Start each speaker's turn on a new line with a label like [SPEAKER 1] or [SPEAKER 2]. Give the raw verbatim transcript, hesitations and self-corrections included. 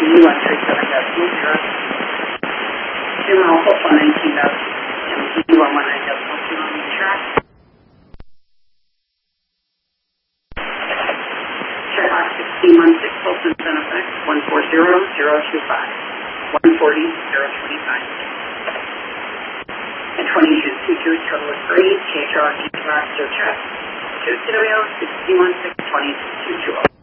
[SPEAKER 1] one three seven decimal zero. Zero Alpha one nineteen M T one one nine decimal two on the track. Checkbox sixteen one six, Fulton Sun effect, one four zero zero two five, one forty zero twenty-five. And twenty-two two two, total is three, T H R, T H R, Joe Chess, two C W, sixteen one six, twenty two two zero.